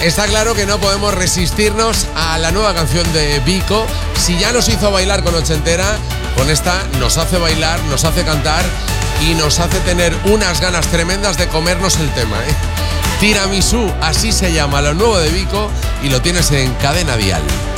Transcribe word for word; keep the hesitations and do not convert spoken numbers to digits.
Está claro que no podemos resistirnos a la nueva canción de Vico. Si ya nos hizo bailar con Ochentera, con esta nos hace bailar, nos hace cantar y nos hace tener unas ganas tremendas de comernos el tema, ¿eh? Tiramisú, así se llama lo nuevo de Vico y lo tienes en Cadena Dial.